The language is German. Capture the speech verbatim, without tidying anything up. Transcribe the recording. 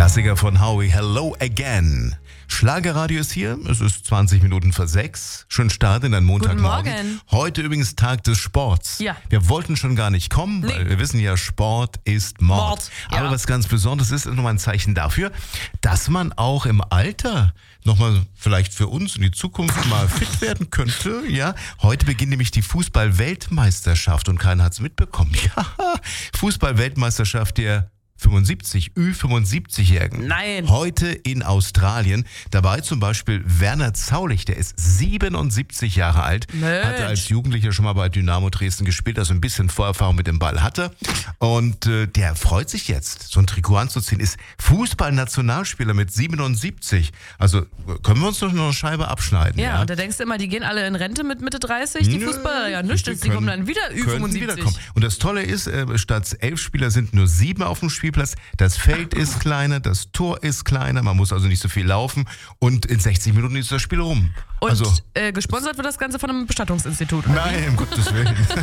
Klassiker von Howie, Hello Again. Schlagerradio ist hier, es ist zwanzig Minuten vor sechs. Schönen Start in den Montagmorgen. Guten Morgen. Heute übrigens Tag des Sports. Ja. Wir wollten schon gar nicht kommen, Nee. weil wir wissen ja, Sport ist Mord. Mord, ja. Aber was ganz Besonderes ist, ist nochmal ein Zeichen dafür, dass man auch im Alter nochmal vielleicht für uns in die Zukunft mal fit werden könnte. Ja, heute beginnt nämlich die Fußball-Weltmeisterschaft und keiner hat's mitbekommen. Ja, Fußball-Weltmeisterschaft der fünfundsiebzig, Ü fünfundsiebzig-Jährigen. Nein. Heute in Australien. Dabei zum Beispiel Werner Zaulich, der ist siebenundsiebzig Jahre alt. Mensch. Hatte als Jugendlicher schon mal bei Dynamo Dresden gespielt, also ein bisschen Vorerfahrung mit dem Ball hatte. Und äh, der freut sich jetzt, so ein Trikot anzuziehen. Ist Fußballnationalspieler mit siebenundsiebzig. Also äh, können wir uns doch noch eine Scheibe abschneiden. Ja, Ja, und da denkst du immer, die gehen alle in Rente mit Mitte dreißig, die Nö, Fußballer. Ja, nichts, die können- kommen dann wieder Ü könnten fünfundsiebzig. wiederkommen. Und das Tolle ist, äh, statt elf Spieler sind nur sieben auf dem Spielplatz. Das Feld ist kleiner, das Tor ist kleiner, man muss also nicht so viel laufen. Und in sechzig Minuten ist das Spiel rum. Und also, äh, gesponsert wird das Ganze von einem Bestattungsinstitut. oder wie? nein, um Gottes Willen.